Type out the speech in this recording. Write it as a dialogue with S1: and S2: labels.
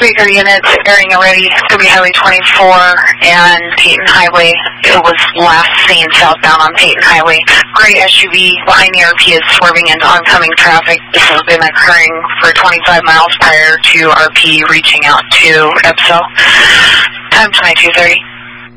S1: Baker units, airing already, it's going to be Highway 24 and Peyton Highway. It was last seen southbound on Peyton Highway. Gray SUV behind the RP is swerving into oncoming traffic. This has been occurring for 25 miles prior to RP reaching out to EPSO. Time 22:30.